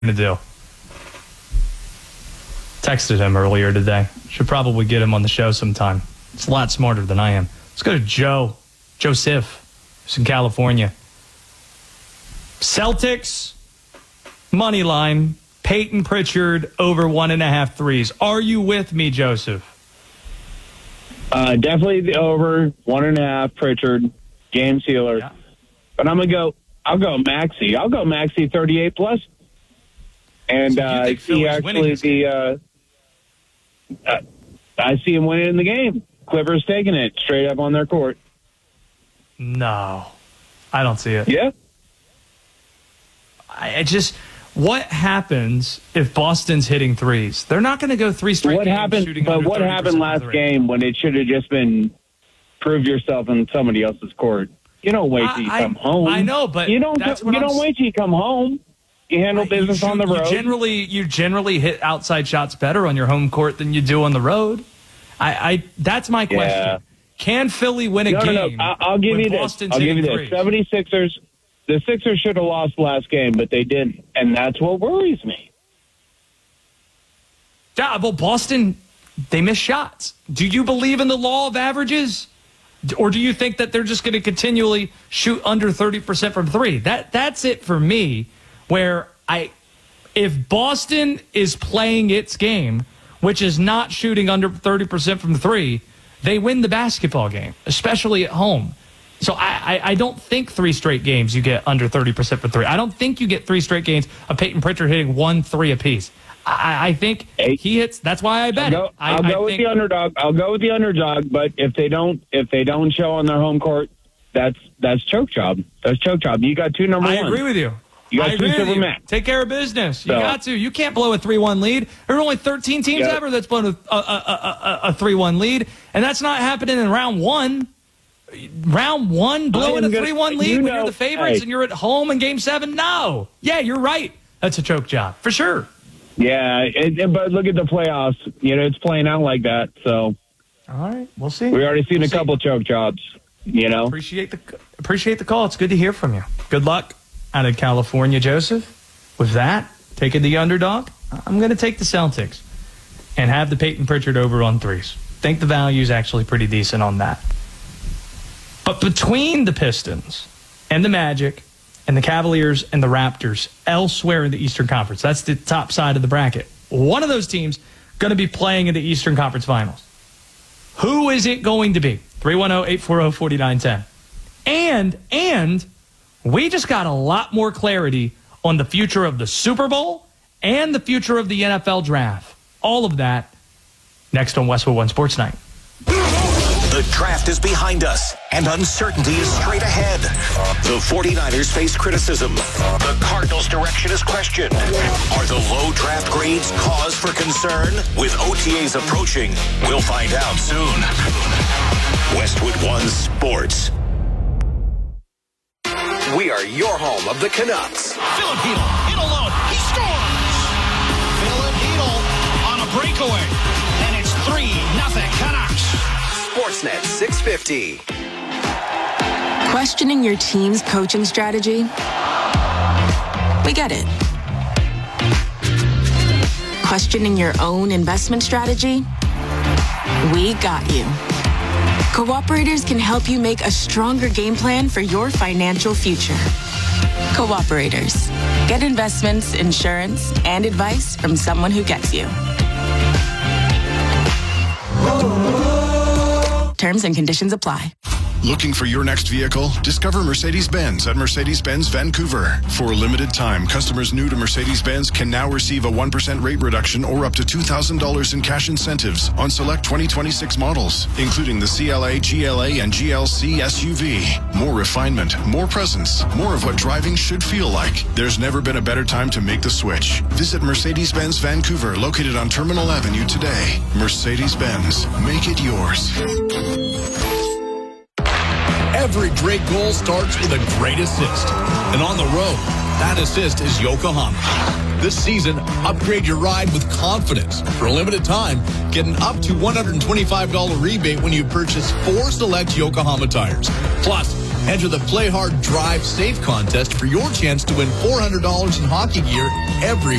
to do. Texted him earlier today. Should probably get him on the show sometime. It's a lot smarter than I am. Let's go to Joseph, who's in California. Celtics, money line, Peyton Pritchard over 1.5 threes. Are you with me, Joseph? Definitely the over 1.5 Pritchard, game sealer. Yeah. But I'll go Maxey. I'll go Maxey 38 plus. And I see him winning in the game. Clippers taking it straight up on their court. No, I don't see it. Yeah. What happens if Boston's hitting threes? They're not going to go 3 straight games shooting under 30% what happened last game when it should have just been prove yourself in somebody else's court? You don't wait till you come home. I know, but you don't wait till you come home. You handle business on the road. You generally hit outside shots better on your home court than you do on the road. That's my question. Yeah. Can Philly win a game? No. I'll give you this. I'll give you this. 76ers. The Sixers should have lost last game, but they didn't, and that's what worries me. Yeah, well, Boston, they miss shots. Do you believe in the law of averages? Or do you think that they're just going to continually shoot under 30% from three? That's it for me, where if Boston is playing its game, which is not shooting under 30% from three, they win the basketball game, especially at home. So I don't think 3 straight games you get under 30% for three. I don't think you get 3 straight games of Peyton Pritchard hitting 1 3 apiece. I think he hits. That's why I bet it. I'll go with the underdog. I'll go with the underdog. But if they don't show on their home court, that's choke job. That's choke job. You got 2 number ones. I agree with you. You got 2 Superman. Take care of business. You got to. You can't blow a 3-1 lead. There are only 13 teams ever that's blown a 3-1 lead, and that's not happening in round 1. Round 1, blowing a 3-1 lead when you're the favorites and you're at home in Game 7? No. Yeah, you're right. That's a choke job, for sure. Yeah, but look at the playoffs. It's playing out like that. So, all right, we'll see. We've already seen a couple choke jobs, Appreciate the call. It's good to hear from you. Good luck out of California, Joseph. With that, taking the underdog, I'm going to take the Celtics and have the Peyton Pritchard over on threes. Think the value is actually pretty decent on that. But between the Pistons and the Magic and the Cavaliers and the Raptors elsewhere in the Eastern Conference, that's the top side of the bracket, one of those teams going to be playing in the Eastern Conference Finals. Who is it going to be? 310-840-4910. And we just got a lot more clarity on the future of the Super Bowl and the future of the NFL Draft. All of that next on Westwood One Sports Night. The draft is behind us, and uncertainty is straight ahead. The 49ers face criticism. The Cardinals' direction is questioned. Are the low draft grades cause for concern? With OTAs approaching, we'll find out soon. Westwood One Sports. We are your home of the Canucks. Filipino in alone. He scores! Filipino on a breakaway. And it's 3-0 Canucks. Sportsnet 650. Questioning your team's coaching strategy? We get it. Questioning your own investment strategy? We got you. Cooperators can help you make a stronger game plan for your financial future. Cooperators. Get investments, insurance, and advice from someone who gets you. Terms and conditions apply. Looking for your next vehicle? Discover Mercedes-Benz at Mercedes-Benz Vancouver. For a limited time, customers new to Mercedes-Benz can now receive a 1% rate reduction or up to $2,000 in cash incentives on select 2026 models, including the CLA, GLA, and GLC SUV. More refinement, more presence, more of what driving should feel like. There's never been a better time to make the switch. Visit Mercedes-Benz Vancouver, located on Terminal Avenue today. Mercedes-Benz, make it yours. Every great goal starts with a great assist. And on the road, that assist is Yokohama. This season, upgrade your ride with confidence. For a limited time, get an up to $125 rebate when you purchase 4 select Yokohama tires. Plus, Enter the Play Hard, Drive Safe contest for your chance to win $400 in hockey gear every